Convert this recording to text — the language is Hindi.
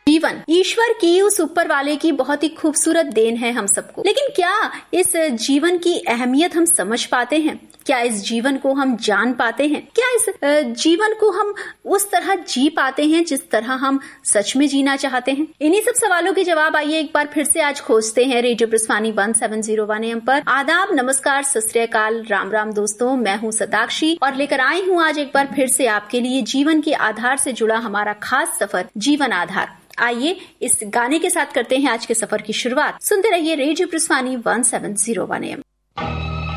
जीवन ईश्वर की, उस ऊपर वाले की बहुत ही खूबसूरत देन है हम सबको। लेकिन क्या इस जीवन की अहमियत हम समझ पाते हैं? क्या इस जीवन को हम जान पाते हैं? क्या इस जीवन को हम उस तरह जी पाते हैं जिस तरह हम सच में जीना चाहते हैं? इन्हीं सब सवालों के जवाब आइए एक बार फिर से आज खोजते हैं रेडियो ब्रिस्वानी 1701 AM पर। आदाब, नमस्कार, सत श्री अकाल, राम राम दोस्तों, मैं हूं सताक्षी और लेकर आई हूं आज एक बार फिर से आपके लिए जीवन के आधार से जुड़ा हमारा खास सफर, जीवन आधार। आइए इस गाने के साथ करते हैं आज के सफर की शुरुआत। सुनते रहिए रेडियो ब्रिस्वानी 1701 AM।